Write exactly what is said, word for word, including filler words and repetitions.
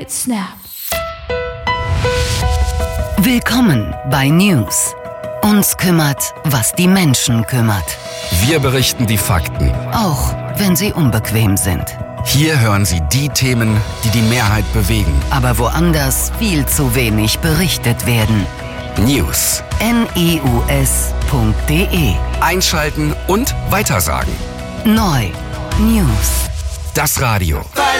It's Snap. Willkommen bei News. Uns kümmert, was die Menschen kümmert. Wir berichten die Fakten, Auch wenn sie unbequem sind. hier hören Sie die Themen, die die Mehrheit bewegen. Aber woanders viel zu wenig berichtet werden. News. news punkt de. Einschalten und weitersagen. Neu. News. Das Radio. Weil